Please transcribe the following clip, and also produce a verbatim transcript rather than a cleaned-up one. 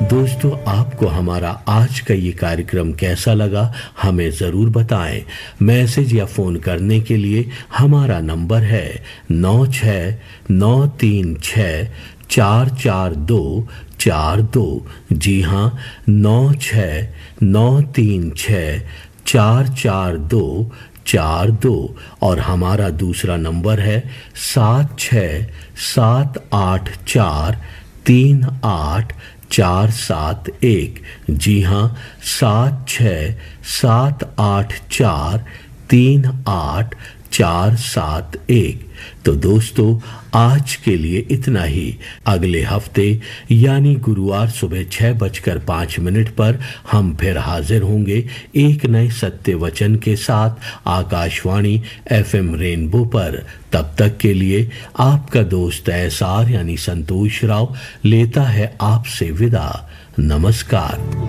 दोस्तों, आपको हमारा आज का ये कार्यक्रम कैसा लगा हमें ज़रूर बताएं। मैसेज या फ़ोन करने के लिए हमारा नंबर है नौ छः नौ तीन छः चार चार दो चार दो। जी हाँ, नौ छः नौ तीन छः चार चार दो चार दो। और हमारा दूसरा नंबर है सात छः सात आठ चार तीन आठ चार सात एक। जी हाँ, सात छः सात आठ चार तीन आठ चार सात एक। तो दोस्तों, आज के लिए इतना ही। अगले हफ्ते यानी गुरुवार सुबह छह बजकर पाँच मिनट पर हम फिर हाजिर होंगे एक नए सत्य वचन के साथ आकाशवाणी एफएम रेनबो पर। तब तक के लिए आपका दोस्त एसआर यानी संतोष राव लेता है आपसे विदा। नमस्कार।